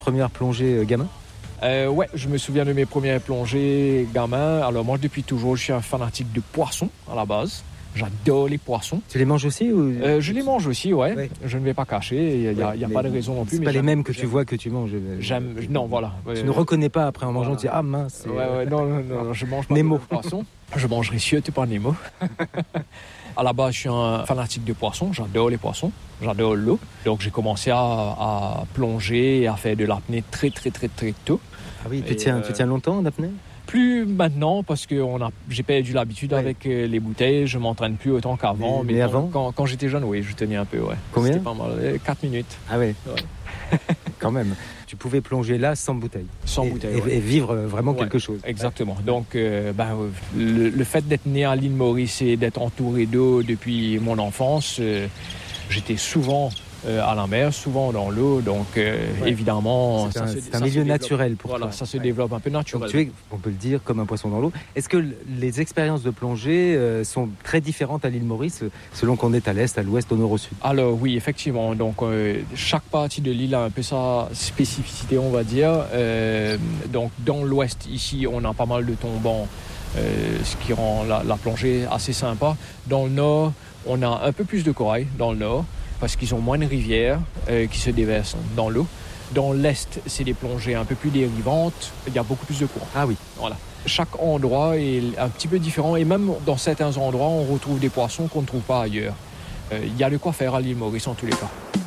Première plongée gamin? Ouais, je me souviens de mes premières plongées gamin. Alors moi, depuis toujours, je suis un fanatique de poissons à la base. J'adore les poissons. Tu les manges aussi ou... Je les mange aussi, ouais. Je ne vais pas cacher, il n'y a pas de raison non plus. C'est pas les mêmes que tu vois que tu manges. Non, voilà. Tu ne reconnais pas après en mangeant, tu dis ah mince. Non, je mange pas Nemo. de poissons. Je mangerai surtout pas Nemo. À la base, je suis un fanatique de poissons. J'adore les poissons. J'adore l'eau. Donc, j'ai commencé à plonger et à faire de l'apnée très tôt. Ah oui, tu tiens longtemps en apnée? Plus maintenant parce que j'ai perdu l'habitude avec les bouteilles. Je m'entraîne plus autant qu'avant. Mais avant quand j'étais jeune, oui, je tenais un peu. Ouais. Combien? C'était pas mal. 4 minutes. Ah ouais. Quand même. Tu pouvais plonger là sans bouteille. Sans bouteille. Et vivre vraiment quelque chose. Exactement. Donc, le fait d'être né à l'île Maurice et d'être entouré d'eau depuis mon enfance, j'étais souvent à la mer, souvent dans l'eau, donc évidemment... C'est un milieu naturel pour toi. Voilà, ça se développe un peu naturellement. Donc tu es, on peut le dire, comme un poisson dans l'eau. Est-ce que les expériences de plongée sont très différentes à l'île Maurice, selon qu'on est à l'est, à l'ouest, au nord, au sud? Alors oui, effectivement. Donc chaque partie de l'île a un peu sa spécificité, on va dire. Donc dans l'ouest, ici, on a pas mal de tombants, ce qui rend la plongée assez sympa. Dans le nord, on a un peu plus de corail, dans le nord, parce qu'ils ont moins de rivières qui se déversent dans l'eau. Dans l'est, c'est des plongées un peu plus dérivantes, il y a beaucoup plus de courant. Ah oui. Voilà. Chaque endroit est un petit peu différent et même dans certains endroits, on retrouve des poissons qu'on ne trouve pas ailleurs. Il y a de quoi faire à l'île Maurice en tous les cas.